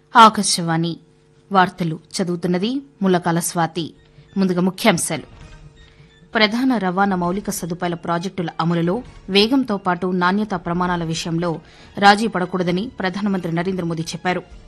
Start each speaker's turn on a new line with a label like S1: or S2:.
S1: ఆకాశవాణి వార్తలు చదువుతున్నది ముల్లకాల స్వాతి. ముందుగా ముఖ్యాంశాలు. ప్రధాన రవాణా మౌలిక సదుపాయాల ప్రాజెక్టుల అమలులో వేగంతో పాటు నాణ్యతా ప్రమాణాల విషయంలో రాజీ పడకూడదని ప్రధానమంత్రి నరేంద్ర మోదీ చెప్పారు.